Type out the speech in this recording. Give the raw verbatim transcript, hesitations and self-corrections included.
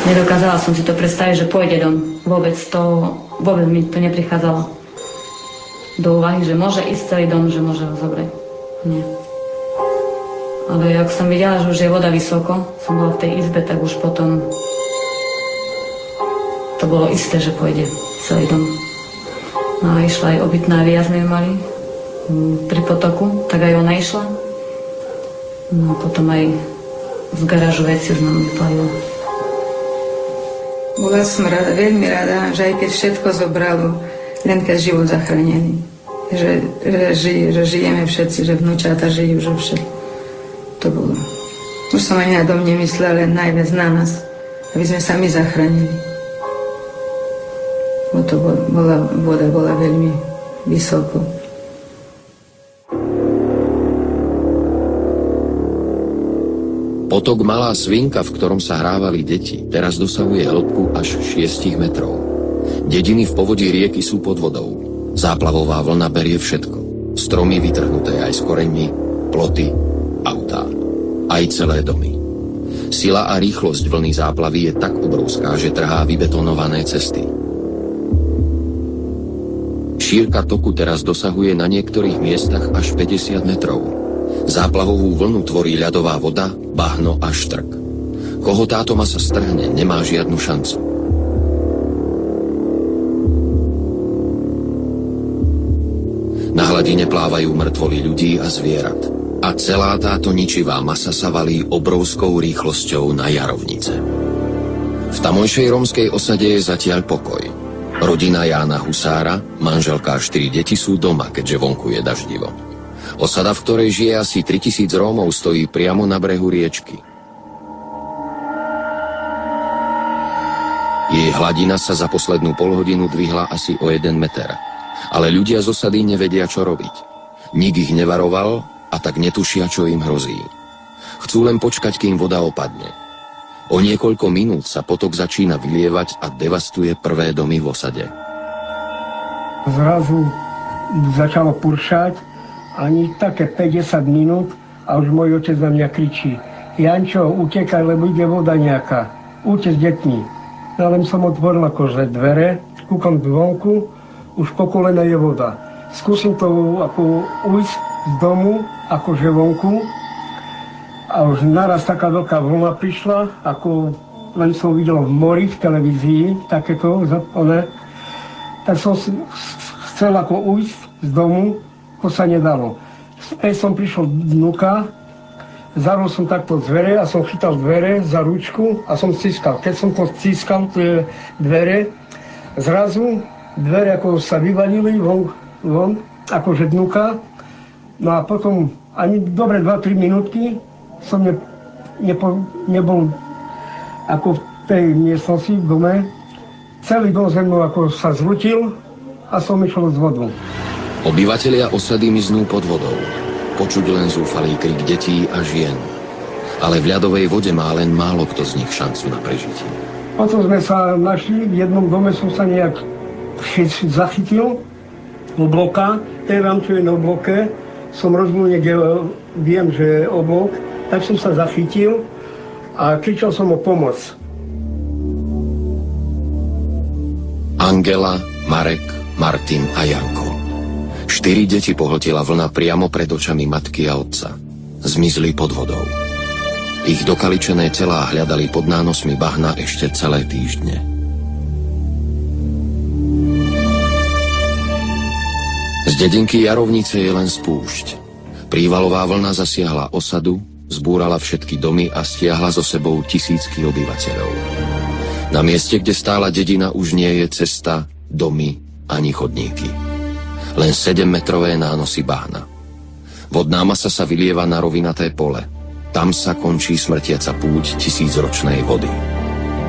Nedokázala som si to predstaviť, že pôjde dom. Vôbec to, vôbec mi to neprichádzalo do úvahy, že môže ísť celý dom, že môže ho zobrať. Nie. Ale ak som videla, že už je voda vysoko, som bola v tej izbe, tak už potom to bolo isté, že pôjde celý dom. No a išla aj obytná výjazd sme mali pri potoku, tak aj ona išla. No a potom aj z garážu veci už nám vyplavilo. Bola som rada, veľmi rada, že aj keď všetko zobralo, len keď život zachránený. Že, že, žije, že žijeme všetci, že vnúčata žijú, že všetko. To bolo. Už som ani na dom nemyslela, len najviac na nás, aby sme sami zachránili. Bo to bola, voda bola veľmi vysoko. Potok Malá Svinka, v ktorom sa hrávali deti, teraz dosahuje hĺbku až šesť metrov. Dediny v povodí rieky sú pod vodou. Záplavová vlna berie všetko. Stromy vytrhnuté aj z koreňmi, ploty, autá. Aj celé domy. Sila a rýchlosť vlny záplavy je tak obrovská, že trhá vybetonované cesty. Šírka toku teraz dosahuje na niektorých miestach až päťdesiat metrov. Záplavovú vlnu tvorí ľadová voda, bahno a štrk. Koho táto masa strhne, nemá žiadnu šancu. Na hladine plávajú mŕtvoly ľudí a zvierat. A celá táto ničivá masa sa valí obrovskou rýchlosťou na Jarovnice. V tamojšej rómskej osade je zatiaľ pokoj. Rodina Jána Husára, manželka a štyri deti sú doma, keďže vonku je daždivo. Osada, v ktorej žije asi tritisíc Rómov, stojí priamo na brehu riečky. Jej hladina sa za poslednú polhodinu dvihla asi o jeden meter. Ale ľudia z osady nevedia, čo robiť. Nik ich nevaroval a tak netušia, čo im hrozí. Chcú len počkať, kým voda opadne. O niekoľko minút sa potok začína vylievať a devastuje prvé domy v osade. Zrazu začalo puršať, ani také päťdesiat minút a už môj otec na mňa kričí: Jančo, utekaj, lebo ide voda nejaká. Utek s deťmi. No len som otvoril akože dvere, kúkam zvonku, už po kolena je voda. Skúsim to ako ujsť z domu, akože vonku. A už naraz taká veľká vlna prišla, ako len som videl v mori, v televízii, takéto, one. Tak som chcel ako ujsť z domu, to sa nedalo. Späť som prišiel dnuka, zarol som takto dvere a som chytal dvere za ručku a som stiskal. Keď som to stiskal, tie dvere, zrazu dvere ako sa vyvalili von, von akože dnuka. No a potom ani dobre dva tri minútky som ne, nepo, nebol ako v tej miestnosti, v dome. Celý dom ze mnou ako sa zrutil a som išiel z vodu. Obyvatelia osady miznú pod vodou. Počuť len zúfalý krik detí a žien. Ale v ľadovej vode má len málo kto z nich šancu na prežitie. Potom sme sa našli, v jednom dome som sa nejak zachytil, obloka, teraz čo je na obloke, som rozbudol niekde, viem, že je oblok, tak som sa zachytil a kričal som o pomoc. Angela, Marek, Martin a Janko. Štyri deti pohltila vlna priamo pred očami matky a otca. Zmizli pod vodou. Ich dokaličené telá hľadali pod nánosmi bahna ešte celé týždne. Z dedinky Jarovnice je len spúšť. Prívalová vlna zasiahla osadu, zbúrala všetky domy a stiahla so sebou tisícky obyvateľov. Na mieste, kde stála dedina, už nie je cesta, domy ani chodníky. Len sedemmetrové nánosy bahna. Vodná masa sa vylieva na rovinaté pole. Tam sa končí smrtiaca púť tisícročnej vody.